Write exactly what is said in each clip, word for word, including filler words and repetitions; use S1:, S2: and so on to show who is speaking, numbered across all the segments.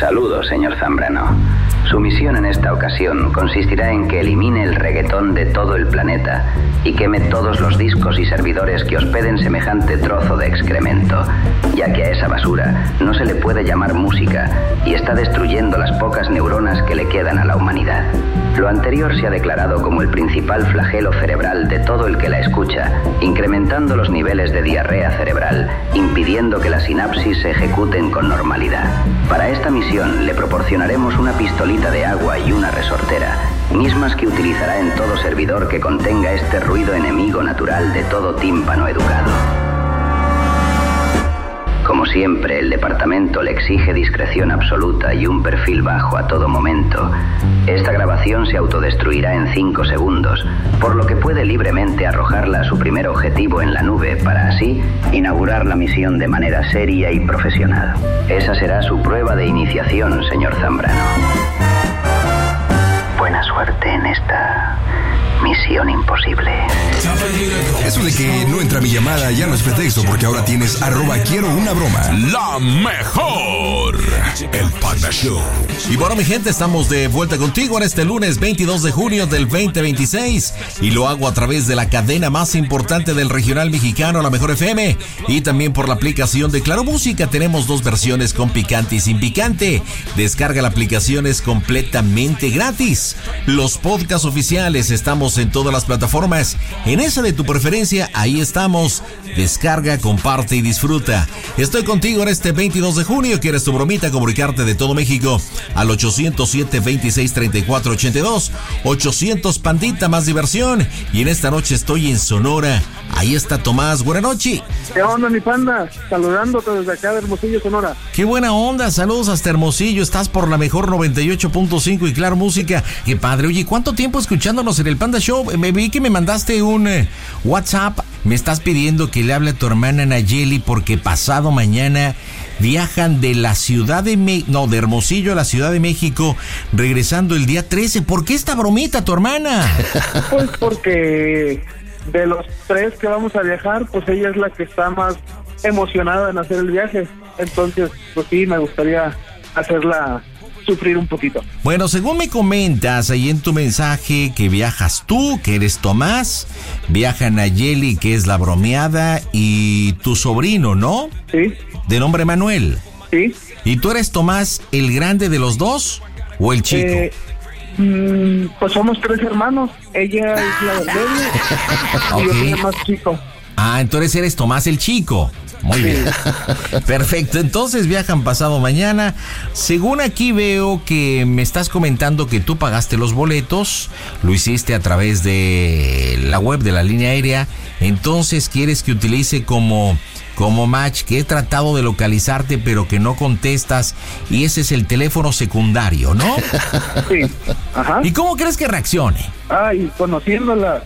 S1: Saludos, señor Zambrano. Su misión en esta ocasión consistirá en que elimine el reggaetón de todo el planeta y queme todos los discos y servidores que hospeden semejante trozo de excremento, ya que a esa basura no se le puede llamar música y está destruyendo las pocas neuronas que le quedan a la humanidad. Lo anterior se ha declarado como el principal flagelo cerebral de todo el que la escucha, incrementando los niveles de diarrea cerebral, impidiendo que las sinapsis se ejecuten con normalidad. Para esta misión le proporcionaremos una pistolita de agua y una resortera, mismas que utilizará en todo servidor que contenga este ruido enemigo natural de todo tímpano educado. Como siempre, el departamento le exige discreción absoluta y un perfil bajo a todo momento. Esta grabación se autodestruirá en cinco segundos, por lo que puede libremente arrojarla a su primer objetivo en la nube para así inaugurar la misión de manera seria y profesional. Esa será su prueba de iniciación, señor Zambrano. Buena suerte en esta misión imposible.
S2: Eso de que no entra mi llamada ya no es pretexto, porque ahora tienes arroba quiero una broma.
S3: La mejor. El Panda Show.
S4: Y bueno, mi gente, estamos de vuelta contigo en este lunes veintidós de junio del veinte veintiséis. Y lo hago a través de la cadena más importante del regional mexicano, La Mejor F M. Y también por la aplicación de Claro Música. Tenemos dos versiones, con picante y sin picante. Descarga la aplicación, es completamente gratis. Los podcasts oficiales, estamos en todas las plataformas. En esa de tu preferencia, ahí estamos. Descarga, comparte y disfruta. Estoy contigo en este veintidós de junio. ¿Quieres tu bromita? Comunicarte de todo México al ochocientos siete, veintiséis, treinta y cuatro ochenta y dos. ochocientos Pandita, más diversión. Y en esta noche estoy en Sonora. Ahí está Tomás. Buenas noches.
S5: ¿Qué onda, mi panda? Saludándote desde acá de Hermosillo, Sonora.
S4: Qué buena onda. Saludos hasta Hermosillo. Estás por La Mejor noventa y ocho punto cinco y Claro Música. Qué padre. Oye, ¿cuánto tiempo escuchándonos en el Panda Show? Me vi que me mandaste un eh, WhatsApp. Me estás pidiendo que le hable a tu hermana Nayeli porque pasado mañana viajan de la Ciudad de Me- no, de Hermosillo a la Ciudad de México, regresando el día trece. ¿Por qué esta bromita, tu hermana?
S5: Pues porque de los tres que vamos a viajar, pues ella es la que está más emocionada en hacer el viaje. Entonces, pues sí, me gustaría hacerla sufrir un poquito.
S4: Bueno, según me comentas ahí en tu mensaje, que viajas tú, que eres Tomás, viaja Nayeli, que es la bromeada, y tu sobrino, ¿no?
S5: Sí.
S4: De nombre Manuel.
S5: Sí.
S4: ¿Y tú eres Tomás el grande de los dos o el chico?
S5: Eh, mm, pues somos tres hermanos. Ella es la del medio y yo soy el más chico.
S4: Ah, entonces eres Tomás el chico. Muy bien. Perfecto. Entonces viajan pasado mañana. Según aquí veo que me estás comentando que tú pagaste los boletos, lo hiciste a través de la web de la línea aérea. Entonces quieres que utilice como, como match, que he tratado de localizarte pero que no contestas, y ese es el teléfono secundario, ¿no?
S5: Sí. Ajá.
S4: ¿Y cómo crees que reaccione?
S5: Ay, conociéndola,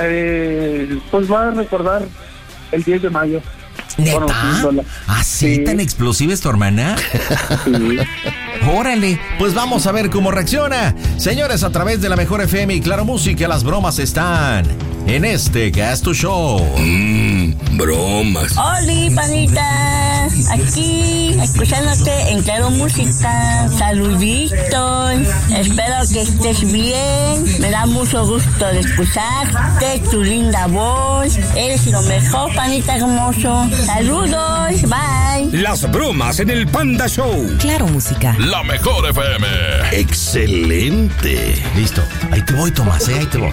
S5: eh, pues va a recordar el diez de mayo.
S4: ¿Neta? ¿Así sí. Tan explosiva es tu hermana?
S5: Sí.
S4: Órale, pues vamos a ver cómo reacciona. Señores, a través de La Mejor F M y Claro Música, las bromas están en este Gasto Show.
S3: Mmm, bromas.
S6: Oli, panita. Aquí, escuchándote en Claro Música. Saluditos. Espero que estés bien. Me da mucho gusto de escucharte, tu linda voz. Eres lo mejor, panita hermoso. Saludos, bye.
S3: Las bromas en el Panda Show.
S7: Claro Música.
S3: La Mejor F M.
S2: Excelente.
S4: Listo. Ahí te voy, Tomás, ¿eh? Ahí te voy.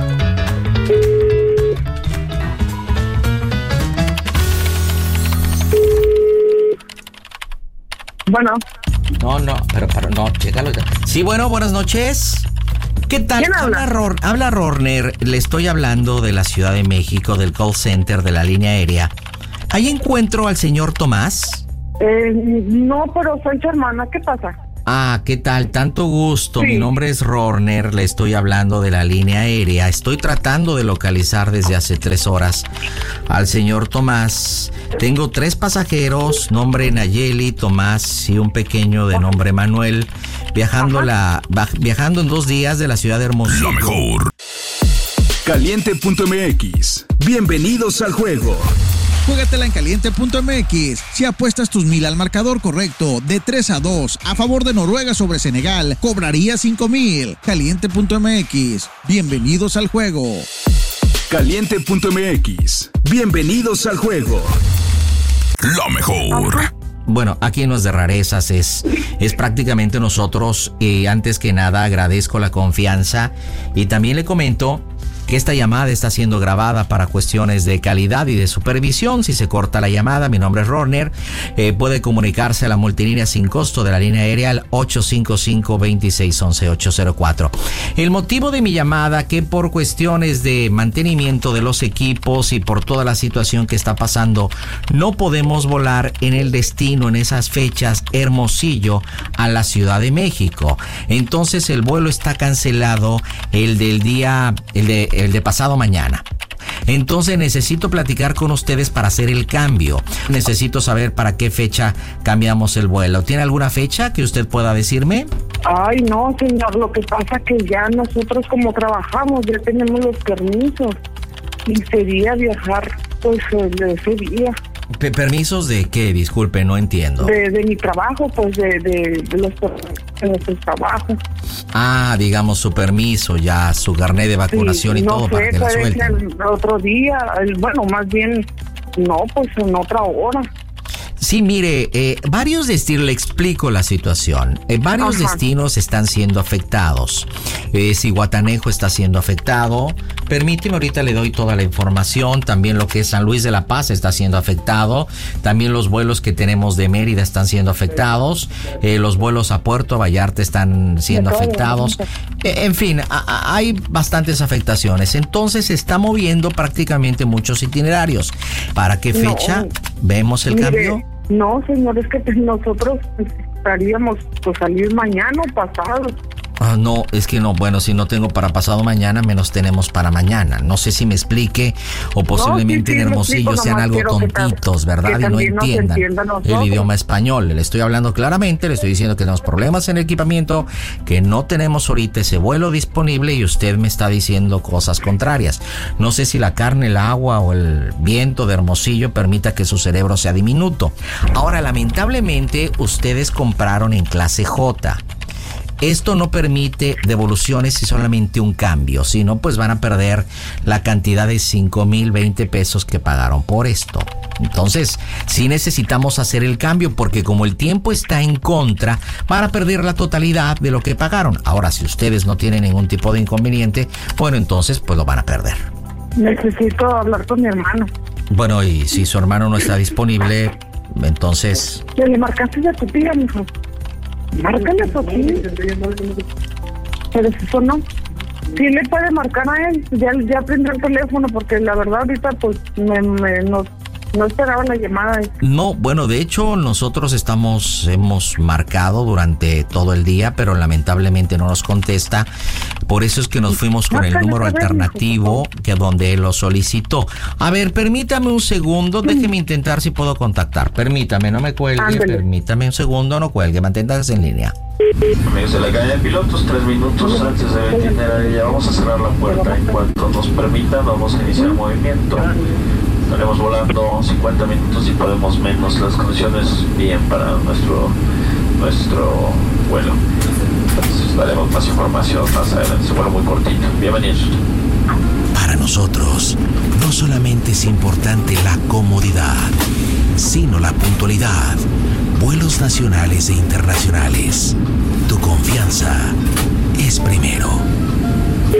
S5: Bueno.
S4: No, no, pero, pero no, chécalo ya. Sí, bueno, buenas noches. ¿Qué tal?
S5: ¿Quién habla?
S4: Habla, Ror, habla Rorner. Le estoy hablando de la Ciudad de México, del call center de la línea aérea. ¿Ahí encuentro al señor Tomás?
S5: Eh, no, pero soy su hermana. ¿Qué pasa?
S4: Ah, ¿qué tal? Tanto gusto.
S5: Sí.
S4: Mi nombre es Rorner. Le estoy hablando de la línea aérea. Estoy tratando de localizar desde hace tres horas al señor Tomás. Tengo tres pasajeros, nombre Nayeli, Tomás y un pequeño de nombre Manuel, viajando la viajando en dos días de la ciudad de Hermosillo.
S3: La mejor.
S2: Caliente punto m x. Bienvenidos al juego.
S7: Juégatela en caliente punto m x. Si apuestas tus mil al marcador correcto de tres a dos a favor de Noruega sobre Senegal, cobraría cinco mil. caliente punto m x. Bienvenidos al juego.
S2: caliente punto m x. Bienvenidos al juego.
S3: Lo mejor.
S4: Bueno, aquí no es de rarezas, es, es prácticamente nosotros. Y antes que nada agradezco la confianza y también le comento que esta llamada está siendo grabada para cuestiones de calidad y de supervisión. Si se corta la llamada, mi nombre es Roner. Eh, puede comunicarse a la multilínea sin costo de la línea aérea al ocho cinco cinco, dos seis uno uno, ocho cero cuatro. El motivo de mi llamada, que por cuestiones de mantenimiento de los equipos y por toda la situación que está pasando, no podemos volar en el destino en esas fechas Hermosillo a la Ciudad de México. Entonces el vuelo está cancelado, el del día, el de el de pasado mañana. Entonces necesito platicar con ustedes para hacer el cambio. Necesito saber para qué fecha cambiamos el vuelo. ¿Tiene alguna fecha que usted pueda decirme?
S8: Ay, no, señor, lo que pasa que ya nosotros como trabajamos, ya tenemos los permisos y sería viajar pues de ese día.
S4: ¿Permisos de qué? Disculpe, no entiendo.
S8: De, de mi trabajo, pues de, de, de los de nuestros trabajos.
S4: Ah, digamos su permiso, ya su carnet de vacunación sí, y
S8: no
S4: todo
S8: sé,
S4: para que la suelten.
S8: El otro día, el, bueno, más bien, no, pues en otra hora.
S4: Sí, mire, eh, varios destinos, le explico la situación. Eh, varios Ajá. destinos están siendo afectados. Eh, Zihuatanejo está siendo afectado. Permíteme, ahorita le doy toda la información. También lo que es San Luis de la Paz está siendo afectado. También los vuelos que tenemos de Mérida están siendo afectados. Eh, los vuelos a Puerto Vallarta están siendo afectados. Eh, en fin, a, a, hay bastantes afectaciones. Entonces se está moviendo prácticamente muchos itinerarios. ¿Para qué fecha no, vemos el
S8: mire,
S4: cambio?
S8: No, señor, es que nosotros estaríamos pues salir mañana o pasado.
S4: Ah, no, es que no, bueno, si no tengo para pasado mañana, menos tenemos para mañana. No sé si me explique o posiblemente no, sí, sí, en Hermosillo sean algo tontitos, ¿verdad? Y no entiendan el idioma español. Le estoy hablando claramente, le estoy diciendo que tenemos problemas en el equipamiento, que no tenemos ahorita ese vuelo disponible y usted me está diciendo cosas contrarias. No sé si la carne, el agua o el viento de Hermosillo permita que su cerebro sea diminuto. Ahora, lamentablemente, ustedes compraron en clase J. Esto no permite devoluciones y solamente un cambio, si no, pues van a perder la cantidad de cinco mil veinte pesos que pagaron por esto. Entonces, sí necesitamos hacer el cambio porque como el tiempo está en contra, van a perder la totalidad de lo que pagaron. Ahora, si ustedes no tienen ningún tipo de inconveniente, bueno, entonces pues lo van a perder.
S8: Necesito hablar con mi hermano.
S4: Bueno, y si su hermano no está disponible, entonces...
S8: ¿Le, le marcaste a tu tía, mijo? Márcale a ti. Pero eso no. Sí le puede marcar a él. Ya, ya prendió el teléfono porque la verdad ahorita pues me, me, no, no esperaba la llamada.
S4: No, bueno, de hecho nosotros estamos, hemos marcado durante todo el día, pero lamentablemente no nos contesta. Por eso es que nos fuimos con el número alternativo que donde él lo solicitó. A ver, permítame un segundo, déjeme intentar si puedo contactar. Permítame, no me cuelgue, Ándale. permítame un segundo, no cuelgue, manténgase en línea.
S9: Desde la calle de pilotos, tres minutos antes de el itinerario, ya vamos a cerrar la puerta. En cuanto nos permitan, vamos a iniciar el movimiento. Estaremos volando cincuenta minutos y podemos menos. Las condiciones bien para nuestro nuestro vuelo. Entonces daremos más información más adelante. Se vuelo muy cortito. Bienvenidos.
S10: Para nosotros, no solamente es importante la comodidad, sino la puntualidad. Vuelos nacionales e internacionales. Tu confianza